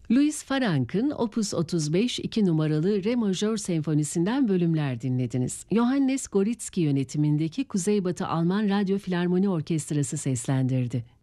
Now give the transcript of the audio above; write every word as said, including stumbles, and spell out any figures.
Louis Farrank'ın Opus otuz beş iki numaralı Re majör senfonisinden bölümler dinlediniz. Johannes Goritski yönetimindeki Kuzeybatı Alman Radyo Filarmoni Orkestrası seslendirdi.